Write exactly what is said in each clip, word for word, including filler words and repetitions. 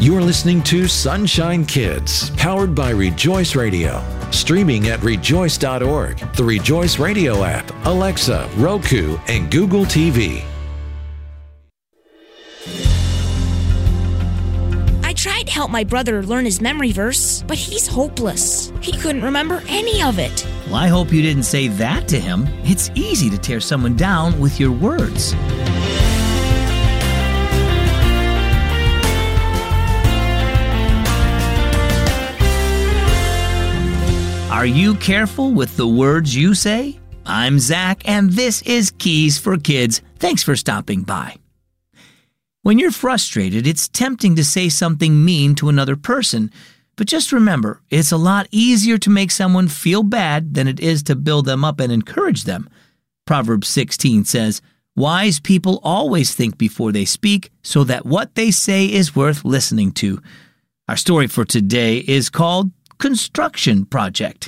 You're listening to Sunshine Kids, powered by Rejoice Radio. Streaming at rejoice dot org, the Rejoice Radio app, Alexa, Roku, and Google T V. I tried to help my brother learn his memory verse, but he's hopeless. He couldn't remember any of it. Well, I hope you didn't say that to him. It's easy to tear someone down with your words. Are you careful with the words you say? I'm Zach, and this is Keys for Kids. Thanks for stopping by. When you're frustrated, it's tempting to say something mean to another person, but just remember, it's a lot easier to make someone feel bad than it is to build them up and encourage them. Proverbs sixteen says, "Wise people always think before they speak, so that what they say is worth listening to." Our story for today is called Construction Project.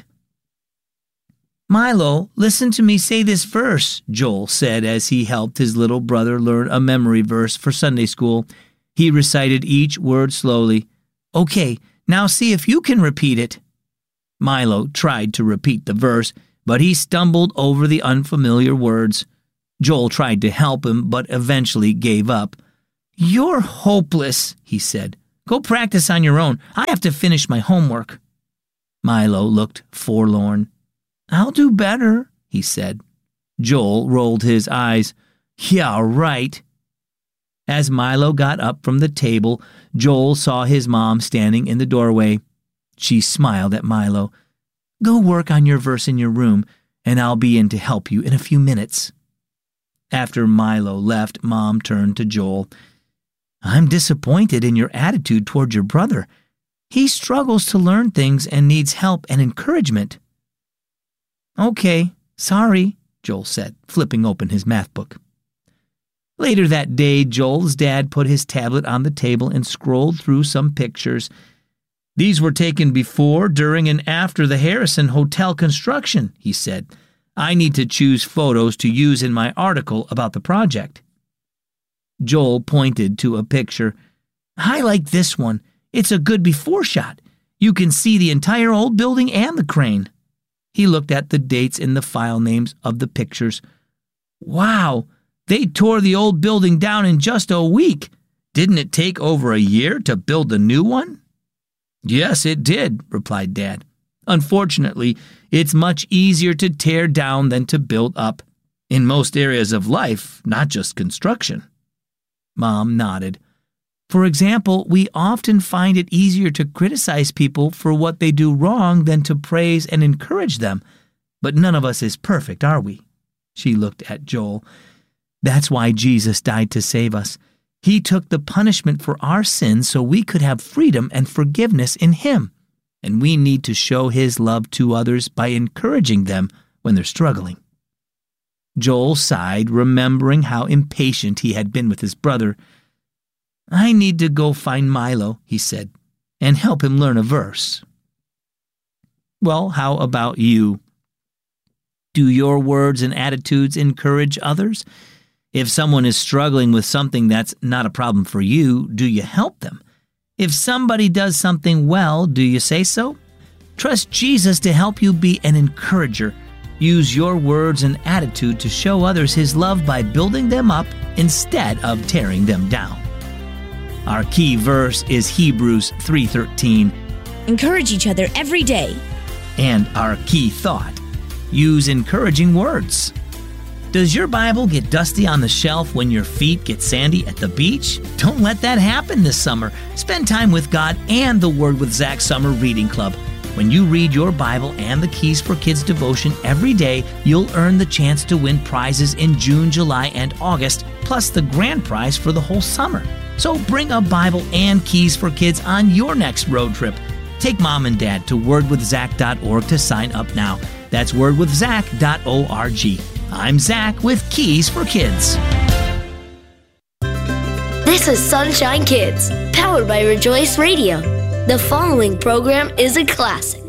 "Milo, listen to me say this verse," Joel said as he helped his little brother learn a memory verse for Sunday school. He recited each word slowly. "Okay, now see if you can repeat it." Milo tried to repeat the verse, but he stumbled over the unfamiliar words. Joel tried to help him, but eventually gave up. "You're hopeless," he said. "Go practice on your own. I have to finish my homework." Milo looked forlorn. "I'll do better," he said. Joel rolled his eyes. "Yeah, right." As Milo got up from the table, Joel saw his mom standing in the doorway. She smiled at Milo. "Go work on your verse in your room, and I'll be in to help you in a few minutes." After Milo left, Mom turned to Joel. "I'm disappointed in your attitude toward your brother. He struggles to learn things and needs help and encouragement." "Okay, sorry," Joel said, flipping open his math book. Later that day, Joel's dad put his tablet on the table and scrolled through some pictures. "These were taken before, during, and after the Harrison Hotel construction," he said. "I need to choose photos to use in my article about the project." Joel pointed to a picture. "I like this one. It's a good before shot. You can see the entire old building and the crane." He looked at the dates in the file names of the pictures. "Wow, they tore the old building down in just a week. Didn't it take over a year to build the new one?" "Yes, it did," replied Dad. "Unfortunately, it's much easier to tear down than to build up. In most areas of life, not just construction." Mom nodded. "For example, we often find it easier to criticize people for what they do wrong than to praise and encourage them. But none of us is perfect, are we?" She looked at Joel. "That's why Jesus died to save us. He took the punishment for our sins so we could have freedom and forgiveness in Him. And we need to show His love to others by encouraging them when they're struggling." Joel sighed, remembering how impatient he had been with his brother. "I need to go find Milo," he said, "and help him learn a verse." Well, how about you? Do your words and attitudes encourage others? If someone is struggling with something that's not a problem for you, do you help them? If somebody does something well, do you say so? Trust Jesus to help you be an encourager. Use your words and attitude to show others His love by building them up instead of tearing them down. Our key verse is Hebrews three thirteen. Encourage each other every day. And our key thought, use encouraging words. Does your Bible get dusty on the shelf when your feet get sandy at the beach? Don't let that happen this summer. Spend time with God and the Word with Zach Summer Reading Club. When you read your Bible and the Keys for Kids devotion every day, you'll earn the chance to win prizes in June, July, and August, plus the grand prize for the whole summer. So bring a Bible and Keys for Kids on your next road trip. Take Mom and Dad to word with zach dot org to sign up now. That's word with zach dot org. I'm Zach with Keys for Kids. This is Sunshine Kids, powered by Rejoice Radio. The following program is a classic.